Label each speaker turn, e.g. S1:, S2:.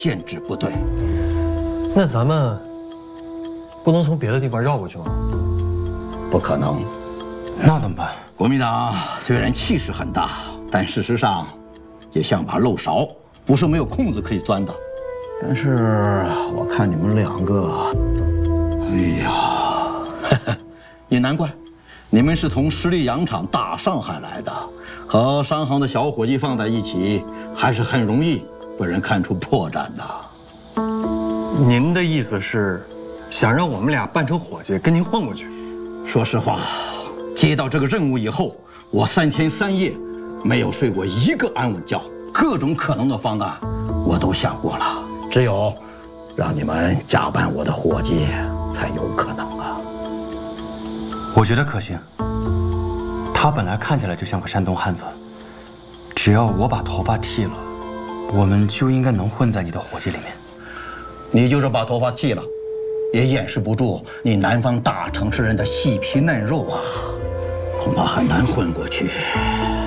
S1: 建制部队。
S2: 那咱们不能从别的地方绕过去吗？
S1: 不可能。
S3: 那怎么办？
S1: 国民党虽然气势很大，但事实上也像把漏勺，不是没有空子可以钻的。但是我看你们两个，哎呀，也难怪，你们是从十里洋场大上海来的，和商行的小伙计放在一起，还是很容易被人看出破绽的。
S2: 您的意思是，想让我们俩扮成伙计跟您混过去？
S1: 说实话，接到这个任务以后，我3天3夜没有睡过一个安稳觉，各种可能的方案我都想过了，只有让你们假扮我的伙计才有可能啊。
S3: 我觉得可行。他本来看起来就像个山东汉子，只要我把头发剃了，我们就应该能混在你的伙计里面。
S1: 你就是把头发剃了，也掩饰不住你南方大城市人的细皮嫩肉啊，恐怕很难混过去。